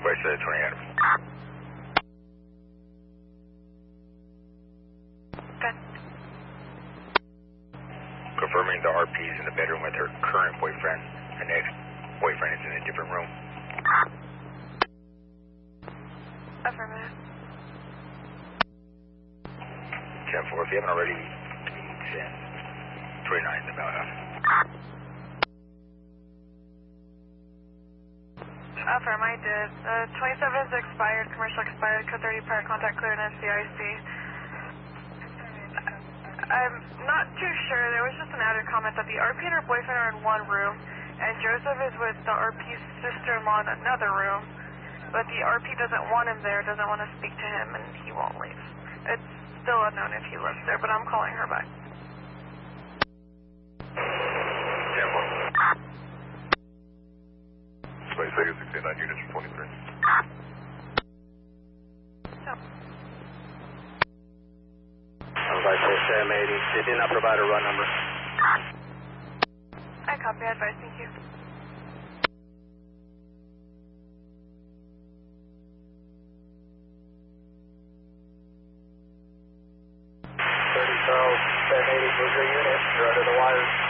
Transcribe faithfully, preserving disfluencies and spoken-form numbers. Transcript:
Advice uh, twenty Adams. Good. Confirming the R P is in the bedroom with her current boyfriend. Her next boyfriend is in a different room. Affirmative. ten four, if you haven't already, ten twenty-nine is about us. Affirm, I did. Uh, twenty-seven is expired, commercial expired, code thirty prior contact cleared in C I C. I'm not too sure. There was just an added comment that the R P and her boyfriend are in one room, and Joseph is with the R P's sister-in-law in another room, but the R P doesn't want him there, doesn't want to speak to him, and he won't leave. It's still unknown if he lives there, but I'm calling her back. ten four. Space Vegas sixty-nine units for twenty-three. No. Advice Sam eighty. They did not provide a run number. I copy advice, thank you. thirty Charles, Sam eighty, move your unit. You're under the wires.